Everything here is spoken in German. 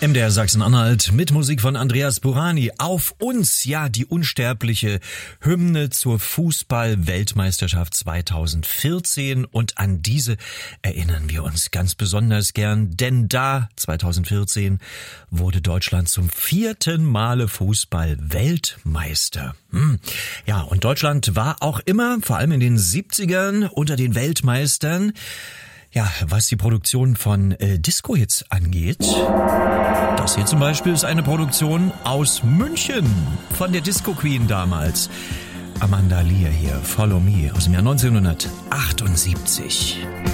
MDR Sachsen-Anhalt mit Musik von Andreas Burani. Auf uns, ja, die unsterbliche Hymne zur Fußball-Weltmeisterschaft 2014. Und an diese erinnern wir uns ganz besonders gern, denn da, 2014, wurde Deutschland zum 4. Male Fußball-Weltmeister. Ja, und Deutschland war auch immer, vor allem in den 70ern, unter den Weltmeistern. Ja, was die Produktion von Disco-Hits angeht. Das hier zum Beispiel ist eine Produktion aus München von der Disco Queen damals. Amanda Lear hier, Follow Me aus dem Jahr 1978.